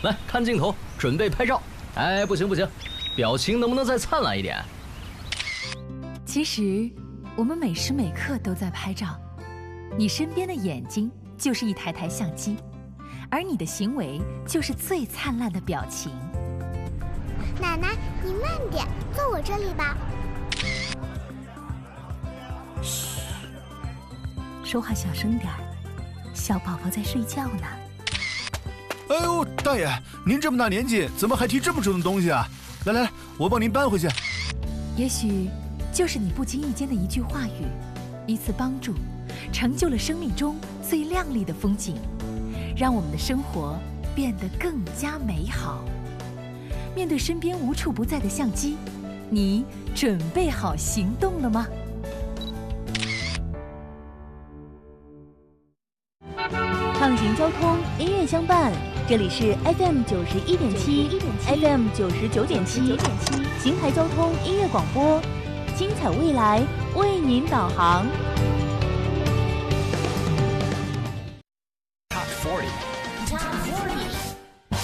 来看镜头，准备拍照。哎，不行，表情能不能再灿烂一点？ 其实，我们每时每刻都在拍照。你身边的眼睛就是一台台相机，而你的行为就是最灿烂的表情。 奶奶，你慢点，坐我这里吧。 嘘，说话小声点儿，小宝宝在睡觉呢。 哎呦，大爷，您这么大年纪，怎么还提这么重的东西啊？来，我帮您搬回去。 也许就是你不经意间的一句话语，一次帮助，成就了生命中最亮丽的风景，让我们的生活变得更加美好。面对身边无处不在的相机，你准备好行动了吗？ 畅行交通，音乐相伴，这里是 FM 91.7 FM 99.7邢台交通音乐广播，精彩未来为您导航。 Top 40